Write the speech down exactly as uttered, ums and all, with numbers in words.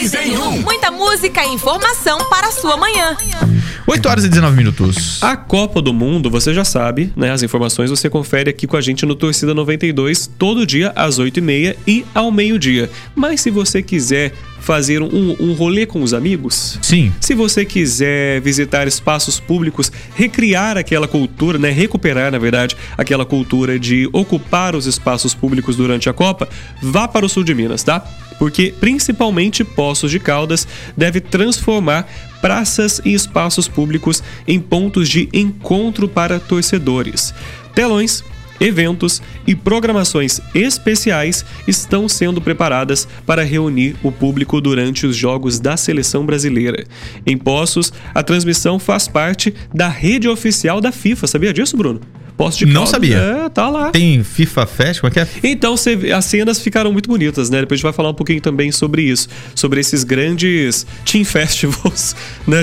Três em um. Muita música e informação para a sua manhã. oito horas e dezenove minutos. A Copa do Mundo, você já sabe, né? As informações você confere aqui com a gente no Torcida noventa e dois, todo dia às oito e meia e ao meio-dia. Mas se você quiser fazer um, um rolê com os amigos, sim. Se você quiser visitar espaços públicos, recriar aquela cultura, né? Recuperar, na verdade, aquela cultura de ocupar os espaços públicos durante a Copa, vá para o sul de Minas, tá? Porque principalmente Poços de Caldas deve transformar praças e espaços públicos em pontos de encontro para torcedores. Telões, eventos e programações especiais estão sendo preparadas para reunir o público durante os jogos da seleção brasileira. Em Poços, a transmissão faz parte da rede oficial da FIFA. Sabia disso, Bruno? Poços de Caldas, não sabia. É, tá lá. Tem FIFA Fest, como é que é? Então, cê, as cenas ficaram muito bonitas, né? Depois a gente vai falar um pouquinho também sobre isso. Sobre esses grandes team festivals, né?